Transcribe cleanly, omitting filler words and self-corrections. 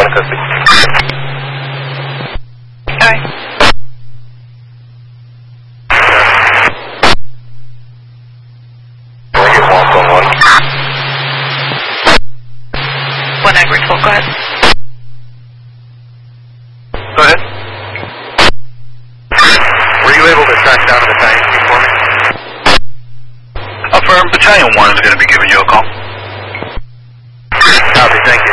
custody. Alright. One Edward, go ahead. Go ahead. Were you able to track down the battalion chief for me? Affirm, Battalion 1 is going to be giving you a call. Copy, thank you.